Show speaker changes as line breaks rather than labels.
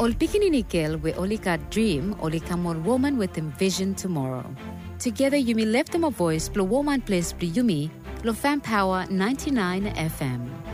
Ol pikinini girl we only got dream, only come on woman with envision tomorrow. Together Yumi left them a voice, blow woman place, Yumi, Lo Fan Power 99 FM.